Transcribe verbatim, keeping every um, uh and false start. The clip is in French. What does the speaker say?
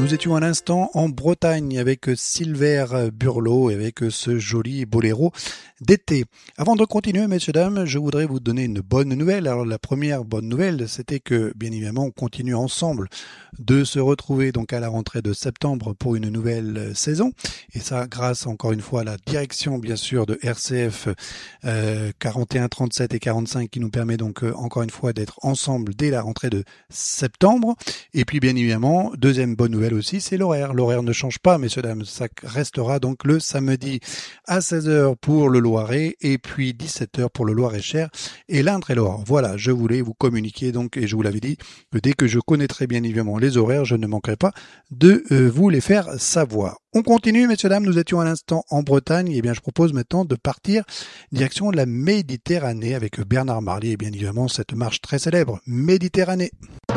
Nous étions à l'instant en Bretagne avec Silver Burlot et avec ce joli boléro d'été. Avant de continuer, messieurs, dames, je voudrais vous donner une bonne nouvelle. Alors la première bonne nouvelle, c'était que bien évidemment on continue ensemble de se retrouver donc à la rentrée de septembre pour une nouvelle saison. Et ça grâce encore une fois à la direction bien sûr de R C F euh, quarante et un, trente-sept et quarante-cinq qui nous permet donc euh, encore une fois d'être ensemble dès la rentrée de septembre. Et puis bien évidemment, deuxième bonne nouvelle aussi, c'est l'horaire. L'horaire ne change pas, messieurs, dames. Ça restera donc le samedi à seize heures pour le Loiret et puis dix-sept heures pour le Loir-et-Cher et l'Indre-et-Loire. Voilà, je voulais vous communiquer donc, et je vous l'avais dit, que dès que je connaîtrai bien évidemment les horaires, je ne manquerai pas de euh, vous les faire savoir. On continue, messieurs, dames, nous étions à l'instant en Bretagne, et bien je propose maintenant de partir direction de la Méditerranée avec Bernard Marly et bien évidemment cette marche très célèbre, Méditerranée.